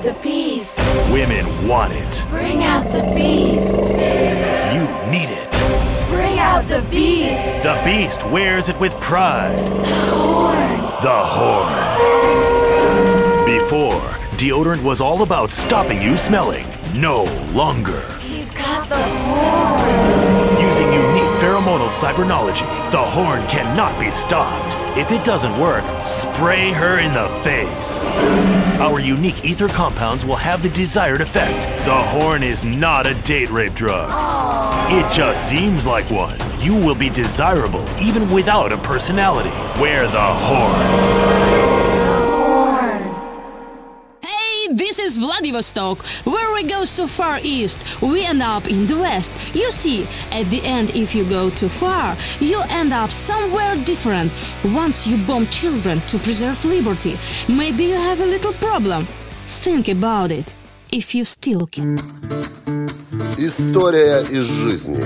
The beast. Women want it. Bring out the beast. You need it. Bring out the beast. The Beast wears it with pride. The horn. Before, deodorant was all about stopping you smelling. No longer. He's got the horn. Using unique pheromonal cybernology, the horn cannot be stopped. If it doesn't work, spray her in the face. Our unique ether compounds will have the desired effect. The horn is not a date rape drug. It just seems like one. You will be desirable even without a personality. Wear the horn. This is Vladivostok. Where we go so far east, we end up in the west. You see, at the end, if you go too far, you end up somewhere different. Once you bomb children to preserve liberty, maybe you have a little problem. Think about it, if you still can. История из жизни.